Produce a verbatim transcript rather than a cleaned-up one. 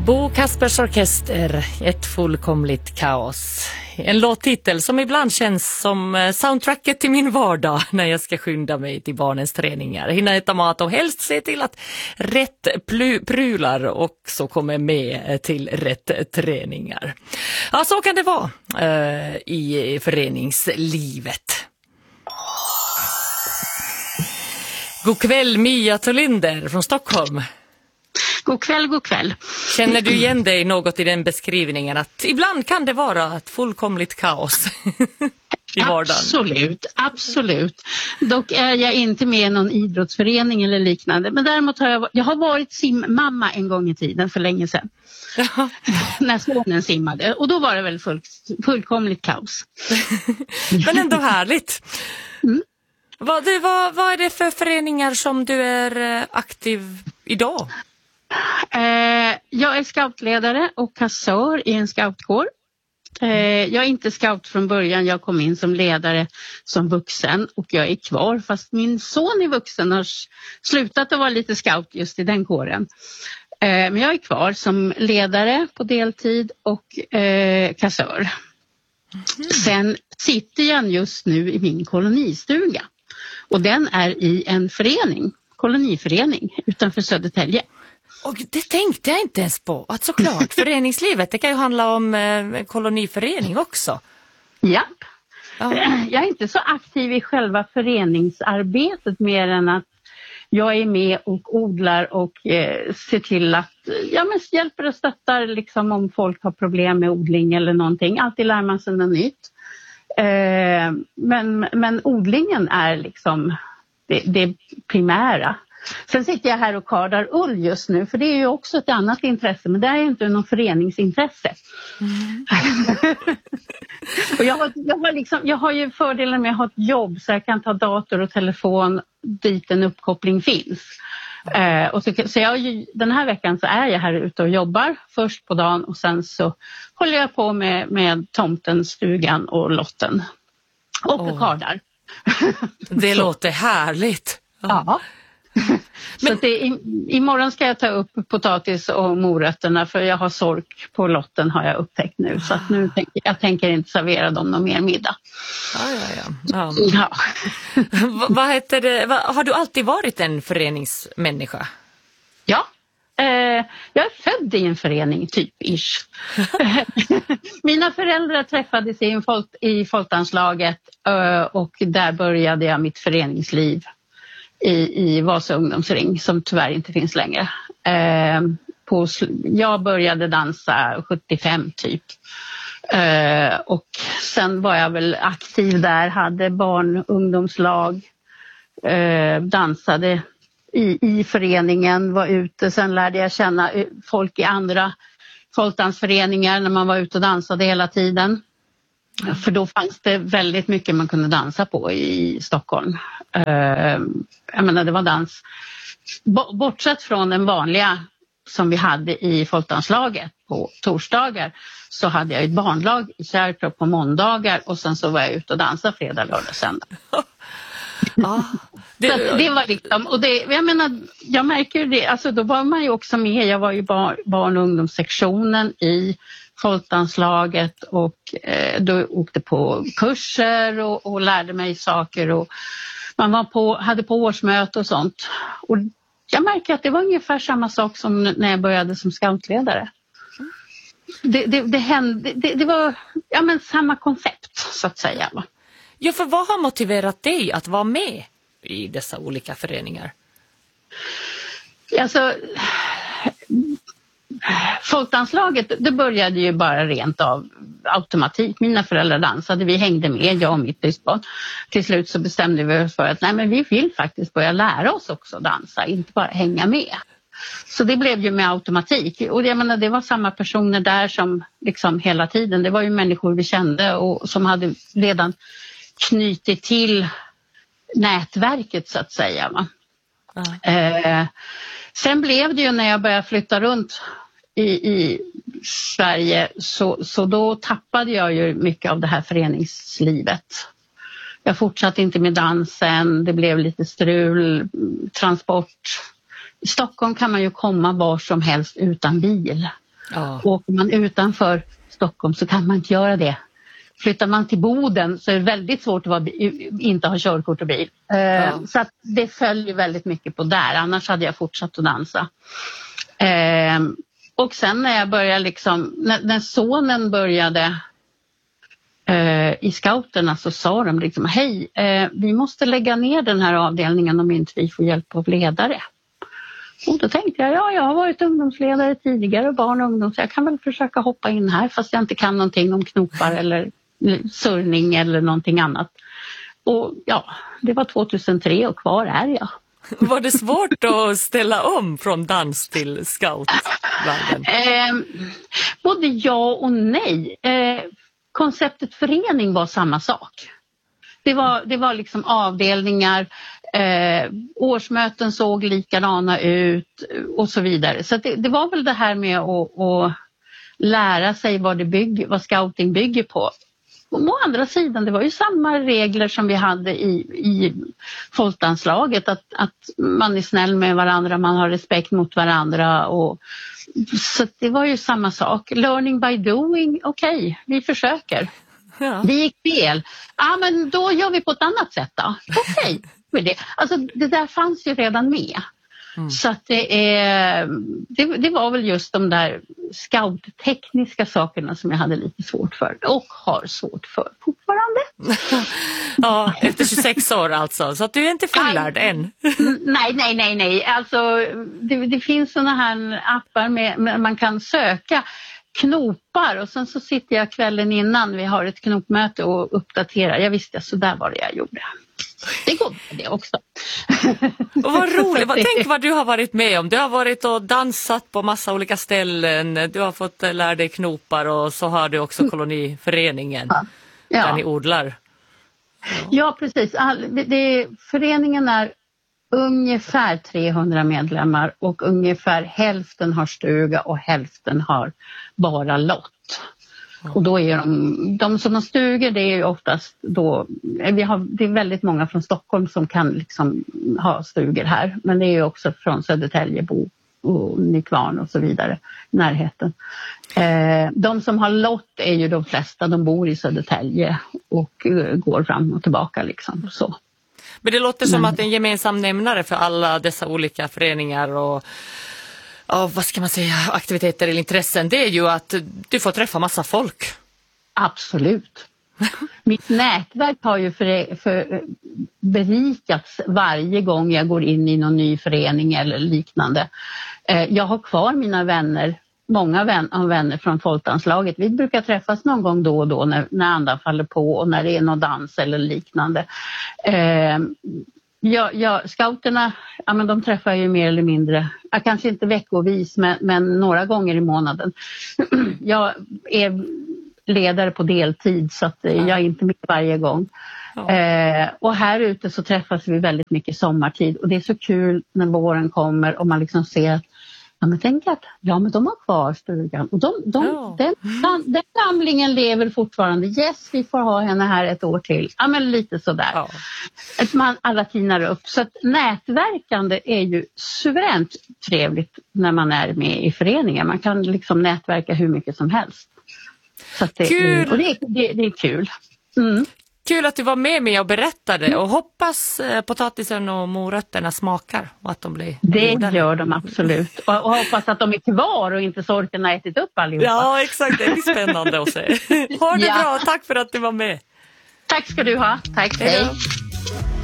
Bo Kaspers Orkester, ett fullkomligt kaos. En låttitel som ibland känns som soundtracket till min vardag när jag ska skynda mig till barnens träningar. Hinna äta mat och helst se till att rätt plu- prylar också kommer med till rätt träningar. Ja, så kan det vara uh, i föreningslivet. God kväll Mia Tolinder från Stockholm. God kväll, god kväll. Känner du igen dig något i den beskrivningen att ibland kan det vara ett fullkomligt kaos i vardagen? Absolut, absolut. Dock är jag inte med i någon idrottsförening eller liknande. Men däremot har jag, jag har varit simmamma en gång i tiden för länge sedan. När sonen simmade. Och då var det väl full, fullkomligt kaos. Men ändå härligt. Mm. Vad, du, vad, vad är det för föreningar som du är aktiv idag? Eh, jag är scoutledare och kassör i en scoutkår. Eh, jag är inte scout från början, jag kom in som ledare som vuxen och jag är kvar fast min son är vuxen och har slutat att vara lite scout just i den kåren. Eh, men jag är kvar som ledare på deltid och eh, kassör. Mm. Sen sitter jag just nu i min kolonistuga och den är i en förening, koloniförening utanför Södertälje. Och det tänkte jag inte ens på. Att såklart, föreningslivet, det kan ju handla om eh, koloniförening också. Ja. ja. Jag är inte så aktiv i själva föreningsarbetet mer än att jag är med och odlar och eh, ser till att ja, men hjälper och stöttar liksom, om folk har problem med odling eller någonting. Alltid lär man sig något nytt. Eh, men, men odlingen är liksom det, det primära. Sen sitter jag här och kardar ull just nu för det är ju också ett annat intresse men det är ju inte någon föreningsintresse. Mm. och jag har, jag, har liksom, jag har ju fördelen med att ha ett jobb så jag kan ta dator och telefon dit en uppkoppling finns. Eh, och så, så jag, den här veckan så är jag här ute och jobbar först på dagen och sen så håller jag på med, med tomten, stugan och lotten. Och oh. kardar. Det låter härligt. Ja. ja. Men, så att det, i, imorgon ska jag ta upp potatis och morötterna för jag har sork på lotten har jag upptäckt nu. Så att nu tänker jag tänker inte servera dem någon mer middag. Ja, ja, ja. Um, ja. v- vad heter det? Va, har du alltid varit en föreningsmänniska? Ja, eh, jag är född i en förening typ-ish. Mina föräldrar träffades i, en folk, i folkdanslaget eh, och där började jag mitt föreningsliv. I, i Vasa ungdomsring som tyvärr inte finns längre. Eh, på, jag började dansa sjuttiofem typ. Eh, och sen var jag väl aktiv där, hade barn, ungdomslag, eh, dansade i, i föreningen, var ute. Sen lärde jag känna folk i andra folkdansföreningar när man var ute och dansade hela tiden. För då fanns det väldigt mycket man kunde dansa på i Stockholm. Uh, jag menar det var dans. B- bortsett från den vanliga som vi hade i folkdanslaget på torsdagar så hade jag ett barnlag i Kärrtorp på måndagar och sen så var jag ute och dansade fredag, lördag, söndag. Ah, det... Så det var liksom, och det, jag menar, jag märker det, alltså då var man ju också med, jag var ju bar, barn- och ungdomssektionen i folkdanslaget och eh, då åkte på kurser och, och lärde mig saker och man var på, hade på årsmöte och sånt. Och jag märker att det var ungefär samma sak som när jag började som scoutledare. Det, det, det, hände, det, det var ja, men samma koncept så att säga. Ja, för vad har motiverat dig att vara med i dessa olika föreningar? Alltså... Folkdanslaget, det började ju bara rent av automatik. Mina föräldrar dansade, vi hängde med, jag och mitt syskon. Till slut så bestämde vi oss för att nej, men vi vill faktiskt börja lära oss också dansa, inte bara hänga med. Så det blev ju med automatik. Och jag menar, det var samma personer där som liksom hela tiden. Det var ju människor vi kände och som hade redan knutit till nätverket så att säga. Va? Mm. Eh, sen blev det ju när jag började flytta runt I, i Sverige så, så då tappade jag ju mycket av det här föreningslivet. Jag fortsatte inte med dansen, det blev lite strul, transport. I Stockholm kan man ju komma var som helst utan bil. Ja. Åker man utanför Stockholm så kan man inte göra det. Flyttar man till Boden så är det väldigt svårt att vara, inte ha körkort och bil. Ja. Så att det följer väldigt mycket på där. Annars hade jag fortsatt att dansa. Och sen när jag började liksom, när, när sonen började i scouterna så sa de liksom, hej, vi måste lägga ner den här avdelningen om inte vi får hjälp av ledare. Och då tänkte jag, ja, jag har varit ungdomsledare tidigare, barn och ungdom, så jag kan väl försöka hoppa in här fast jag inte kan någonting om knopar eller surning eller någonting annat. Och ja, det var tjugohundratre och kvar är jag. Var det svårt att ställa om från dans till scoutvärlden? Eh, både ja och nej. Eh, konceptet förening var samma sak. Det var, det var liksom avdelningar, eh, årsmöten såg likadana ut och så vidare. Så det, det var väl det här med att, att lära sig vad, det bygger, vad scouting bygger på. Å andra sidan, det var ju samma regler som vi hade i, i folkdanslaget, att, att man är snäll med varandra, man har respekt mot varandra. Och, så det var ju samma sak. Learning by doing, okej, okay, vi försöker. Ja. Det gick fel. Ja, men då gör vi på ett annat sätt då. Okej. Okay. Det. Alltså, det där fanns ju redan med. Mm. Så att det, är, det, det var väl just de där scouttekniska sakerna som jag hade lite svårt för. Och har svårt för fortfarande. Ja, efter tjugosex år alltså. Så att du är inte fullärd än. Nej, nej, nej, nej. Alltså, det, det finns såna här appar med, med man kan söka knopar och sen så sitter jag kvällen innan vi har ett knopmöte och uppdaterar. Jag visste så där var det jag gjorde. Det går med det också. Och vad roligt, tänk vad du har varit med om. Du har varit och dansat på massa olika ställen. Du har fått lära dig knopar och så har du också koloniföreningen ja. Ja. Där ni odlar. Ja, ja precis. All, det, föreningen är ungefär trehundra medlemmar och ungefär hälften har stuga och hälften har bara lott. Och då är de, de som har stugor, det är ju oftast då, vi har, det är väldigt många från Stockholm som kan liksom ha stugor här. Men det är ju också från Södertäljebo och Nykvarn och så vidare, närheten. Eh, de som har lott är ju de flesta, de bor i Södertälje och uh, går fram och tillbaka liksom så. Men det låter som Men. att en gemensam nämnare för alla dessa olika föreningar och Ja, vad ska man säga, aktiviteter eller intressen, det är ju att du får träffa massa folk. Absolut. Mitt nätverk har ju för, för berikats varje gång jag går in i någon ny förening eller liknande. Jag har kvar mina vänner, många vän, vänner från folkdanslaget. Vi brukar träffas någon gång då och då när, när andan faller på och när det är någon dans eller liknande. Ja, ja, scouterna, ja, men de träffar ju mer eller mindre, ja, kanske inte veckovis men, men några gånger i månaden. Jag är ledare på deltid så att jag är inte med varje gång. Ja. Eh, och här ute så träffas vi väldigt mycket sommartid och det är så kul när våren kommer och man liksom ser att ja, men tänk att ja, men de har kvar stugan och de, de, ja. den, den samlingen lever fortfarande. Yes, vi får ha henne här ett år till. Ja, men lite sådär. Ja. Att man alla tinar upp. Så att nätverkande är ju suveränt trevligt när man är med i föreningen. Man kan liksom nätverka hur mycket som helst. Så att det, kul! Och det, det, det är kul. Mm. Kul att du var med mig och berättade och hoppas eh, potatisen och morötterna smakar och att de blir Det godare. Gör de absolut. Och, och hoppas att de är kvar och inte sorken har ätit upp allihopa. Ja, exakt. Det blir spännande att se. Ha det ja. bra. Tack för att du var med. Tack ska du ha. Tack. Hej. Hej.